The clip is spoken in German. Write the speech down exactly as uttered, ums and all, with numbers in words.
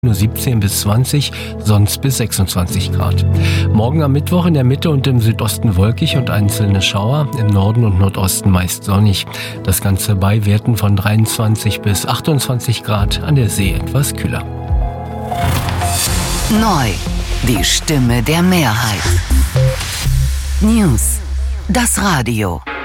Nur siebzehn bis zwanzig, sonst bis sechsundzwanzig Grad. Morgen am Mittwoch in der Mitte und im Südosten wolkig und einzelne Schauer, im Norden und Nordosten meist sonnig. Das Ganze bei Werten von dreiundzwanzig bis achtundzwanzig Grad, an der See etwas kühler. Neu, die Stimme der Mehrheit. News, das Radio.